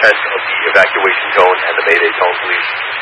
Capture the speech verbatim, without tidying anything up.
content of the evacuation tone and the mayday tone, please?